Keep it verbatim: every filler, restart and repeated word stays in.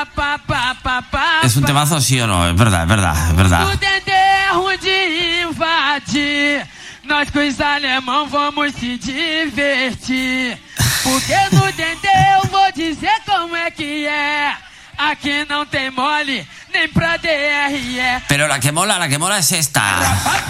¿Es un temazo, sí o no? Es verdad, es verdad, es verdad. O Dendê é ruim de invadir. Nós com os alemão vamos se divertir. Porque no Dendê eu vou dizer como é que é. Aquí no te mole, ni pra D R E. Pero la que mola, la que mola es esta.